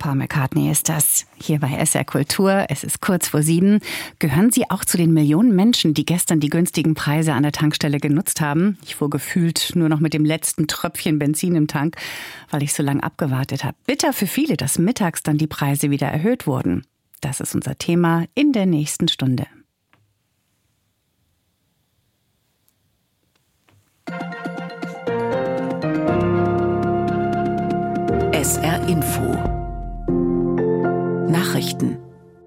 Paul McCartney ist das. Hier bei SR Kultur, es ist kurz vor 7. Gehören Sie auch zu den Millionen Menschen, die gestern die günstigen Preise an der Tankstelle genutzt haben? Ich fuhr gefühlt nur noch mit dem letzten Tröpfchen Benzin im Tank, weil ich so lange abgewartet habe. Bitter für viele, dass mittags dann die Preise wieder erhöht wurden. Das ist unser Thema in der nächsten Stunde. SR Info. Nachrichten.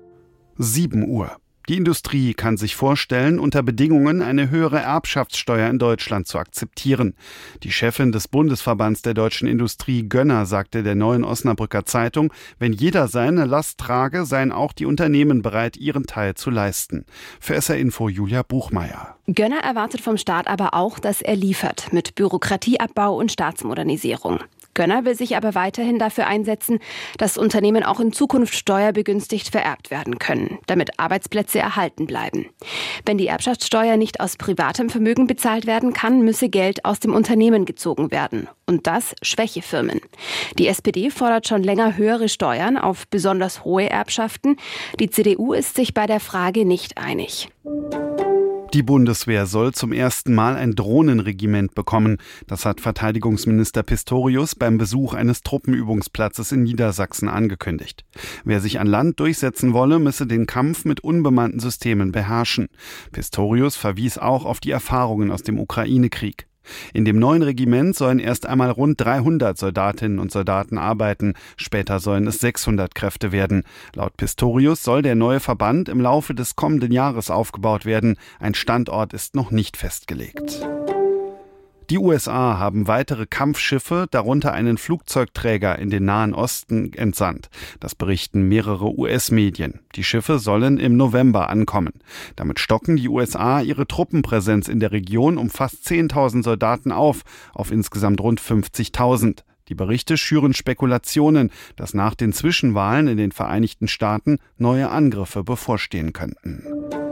7 Uhr. Die Industrie kann sich vorstellen, unter Bedingungen eine höhere Erbschaftssteuer in Deutschland zu akzeptieren. Die Chefin des Bundesverbands der deutschen Industrie, Gönner, sagte der Neuen Osnabrücker Zeitung, wenn jeder seine Last trage, seien auch die Unternehmen bereit, ihren Teil zu leisten. Für SR Info Julia Buchmeier. Gönner erwartet vom Staat aber auch, dass er liefert mit Bürokratieabbau und Staatsmodernisierung. Gönner will sich aber weiterhin dafür einsetzen, dass Unternehmen auch in Zukunft steuerbegünstigt vererbt werden können, damit Arbeitsplätze erhalten bleiben. Wenn die Erbschaftssteuer nicht aus privatem Vermögen bezahlt werden kann, müsse Geld aus dem Unternehmen gezogen werden. Und das schwäche Firmen. Die SPD fordert schon länger höhere Steuern auf besonders hohe Erbschaften. Die CDU ist sich bei der Frage nicht einig. Die Bundeswehr soll zum ersten Mal ein Drohnenregiment bekommen. Das hat Verteidigungsminister Pistorius beim Besuch eines Truppenübungsplatzes in Niedersachsen angekündigt. Wer sich an Land durchsetzen wolle, müsse den Kampf mit unbemannten Systemen beherrschen. Pistorius verwies auch auf die Erfahrungen aus dem Ukraine-Krieg. In dem neuen Regiment sollen erst einmal rund 300 Soldatinnen und Soldaten arbeiten. Später sollen es 600 Kräfte werden. Laut Pistorius soll der neue Verband im Laufe des kommenden Jahres aufgebaut werden. Ein Standort ist noch nicht festgelegt. Die USA haben weitere Kampfschiffe, darunter einen Flugzeugträger, in den Nahen Osten entsandt. Das berichten mehrere US-Medien. Die Schiffe sollen im November ankommen. Damit stocken die USA ihre Truppenpräsenz in der Region um fast 10.000 Soldaten auf insgesamt rund 50.000. Die Berichte schüren Spekulationen, dass nach den Zwischenwahlen in den Vereinigten Staaten neue Angriffe bevorstehen könnten.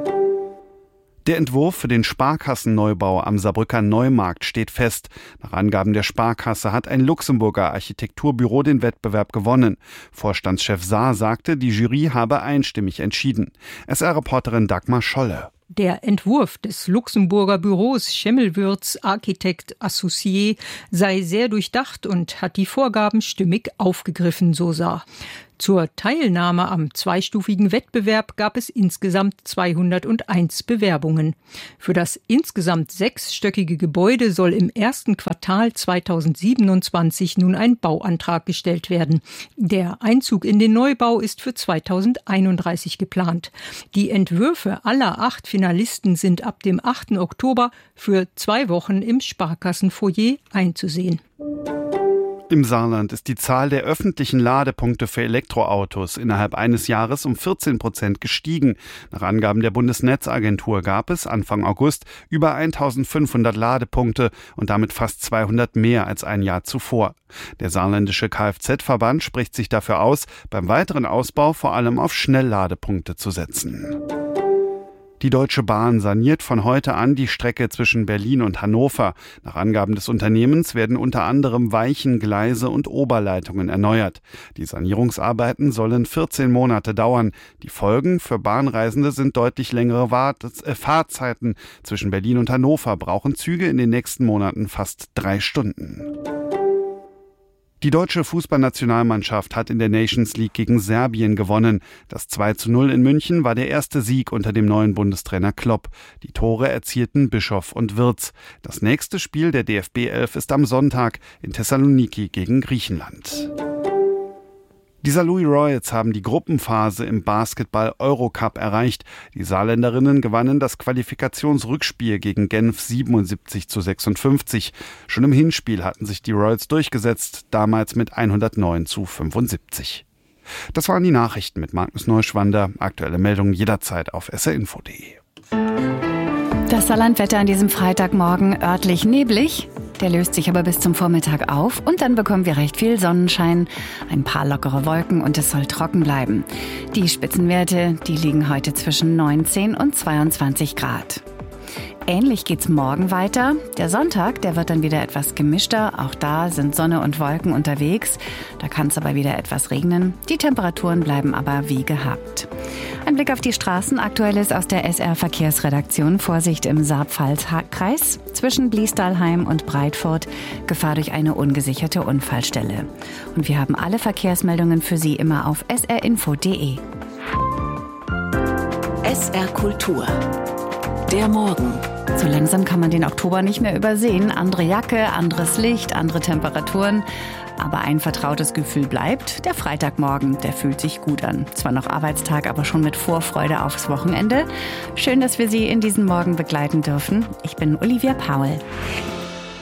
Der Entwurf für den Sparkassenneubau am Saarbrücker Neumarkt steht fest. Nach Angaben der Sparkasse hat ein Luxemburger Architekturbüro den Wettbewerb gewonnen. Vorstandschef Saar sagte, die Jury habe einstimmig entschieden. SR-Reporterin Dagmar Scholle. Der Entwurf des Luxemburger Büros Schimmelwürz Architect Associé sei sehr durchdacht und hat die Vorgaben stimmig aufgegriffen, so Saar. Zur Teilnahme am zweistufigen Wettbewerb gab es insgesamt 201 Bewerbungen. Für das insgesamt 6-stöckige Gebäude soll im ersten Quartal 2027 nun ein Bauantrag gestellt werden. Der Einzug in den Neubau ist für 2031 geplant. Die Entwürfe aller 8 Finalisten sind ab dem 8. Oktober für 2 Wochen im Sparkassenfoyer einzusehen. Im Saarland ist die Zahl der öffentlichen Ladepunkte für Elektroautos innerhalb eines Jahres um 14% gestiegen. Nach Angaben der Bundesnetzagentur gab es Anfang August über 1.500 Ladepunkte und damit fast 200 mehr als ein Jahr zuvor. Der saarländische Kfz-Verband spricht sich dafür aus, beim weiteren Ausbau vor allem auf Schnellladepunkte zu setzen. Die Deutsche Bahn saniert von heute an die Strecke zwischen Berlin und Hannover. Nach Angaben des Unternehmens werden unter anderem Weichen, Gleise und Oberleitungen erneuert. Die Sanierungsarbeiten sollen 14 Monate dauern. Die Folgen für Bahnreisende sind deutlich längere Fahrzeiten. Zwischen Berlin und Hannover brauchen Züge in den nächsten Monaten fast 3 Stunden. Die deutsche Fußballnationalmannschaft hat in der Nations League gegen Serbien gewonnen. Das 2:0 in München war der erste Sieg unter dem neuen Bundestrainer Klopp. Die Tore erzielten Bischof und Wirtz. Das nächste Spiel der DFB 11 ist am Sonntag in Thessaloniki gegen Griechenland. Die Saarlouis Royals haben die Gruppenphase im Basketball-Eurocup erreicht. Die Saarländerinnen gewannen das Qualifikationsrückspiel gegen Genf 77:56. Schon im Hinspiel hatten sich die Royals durchgesetzt, damals mit 109:75. Das waren die Nachrichten mit Magnus Neuschwander. Aktuelle Meldungen jederzeit auf srinfo.de. Das Saarlandwetter an diesem Freitagmorgen örtlich neblig. Der löst sich aber bis zum Vormittag auf und dann bekommen wir recht viel Sonnenschein, ein paar lockere Wolken und es soll trocken bleiben. Die Spitzenwerte, die liegen heute zwischen 19 und 22 Grad. Ähnlich geht's morgen weiter. Der Sonntag, der wird dann wieder etwas gemischter. Auch da sind Sonne und Wolken unterwegs. Da kann es aber wieder etwas regnen. Die Temperaturen bleiben aber wie gehabt. Ein Blick auf die Straßen. Aktuelles aus der SR-Verkehrsredaktion. Vorsicht im Saarpfalz-Kreis zwischen Bliestalheim und Breitfurt. Gefahr durch eine ungesicherte Unfallstelle. Und wir haben alle Verkehrsmeldungen für Sie immer auf srinfo.de. SR Kultur. Der Morgen. So langsam kann man den Oktober nicht mehr übersehen. Andere Jacke, anderes Licht, andere Temperaturen. Aber ein vertrautes Gefühl bleibt. Der Freitagmorgen, der fühlt sich gut an. Zwar noch Arbeitstag, aber schon mit Vorfreude aufs Wochenende. Schön, dass wir Sie in diesen Morgen begleiten dürfen. Ich bin Olivia Paul.